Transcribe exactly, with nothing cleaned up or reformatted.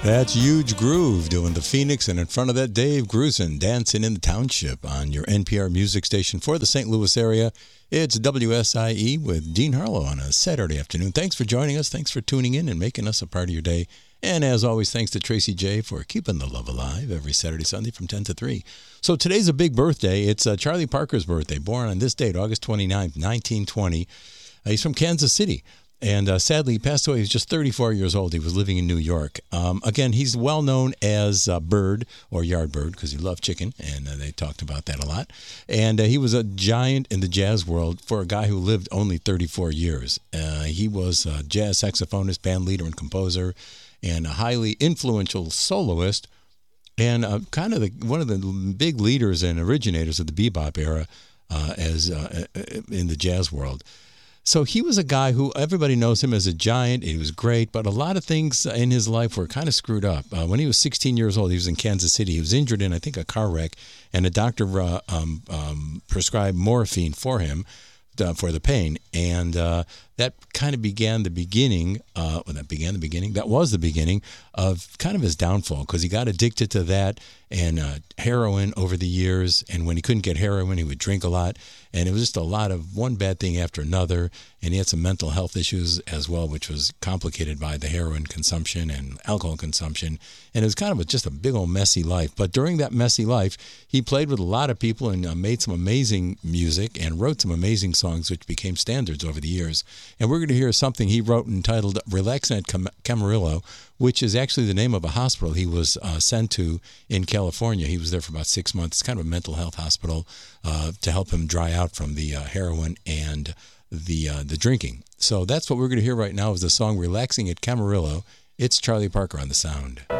That's Huge Groove doing the Phoenix, and in front of that, Dave Grusin dancing in the township on your N P R music station for the Saint Louis area. It's W S I E with Dean Harlow on a Saturday afternoon. Thanks for joining us. Thanks for tuning in and making us a part of your day. And as always, thanks to Tracy J for keeping the love alive every Saturday, Sunday from ten to three. So today's a big birthday. It's uh, Charlie Parker's birthday, born on this date, August twenty-ninth, nineteen twenty. Uh, he's from Kansas City. And uh, sadly, he passed away. He was just thirty-four years old. He was living in New York. Um, again, he's well known as uh, Bird or Yardbird because he loved chicken, and uh, they talked about that a lot. And uh, he was a giant in the jazz world for a guy who lived only thirty-four years. Uh, he was a jazz saxophonist, band leader, and composer, and a highly influential soloist, and uh, kind of the, one of the big leaders and originators of the bebop era uh, as uh, in the jazz world. So he was a guy who everybody knows him as a giant. He was great, but a lot of things in his life were kind of screwed up. Uh, when he was sixteen years old, he was in Kansas City. He was injured in, I think, a car wreck, and a doctor uh, um, um, prescribed morphine for him uh, for the pain. And uh, that kind of began the beginning, uh, well, that began the beginning, that was the beginning of kind of his downfall, because he got addicted to that and uh, heroin over the years. And when he couldn't get heroin, he would drink a lot. And it was just a lot of one bad thing after another. And he had some mental health issues as well, which was complicated by the heroin consumption and alcohol consumption. And it was kind of a, just a big old messy life. But during that messy life, he played with a lot of people and uh, made some amazing music and wrote some amazing songs, which became standards over the years. And we're going to hear something he wrote entitled Relaxing at Cam- Camarillo, which is actually the name of a hospital he was uh, sent to in California. He was there for about six months. It's kind of a mental health hospital uh, to help him dry out from the uh, heroin and the uh, the drinking. So that's what we're going to hear right now is the song Relaxing at Camarillo. It's Charlie Parker on the sound.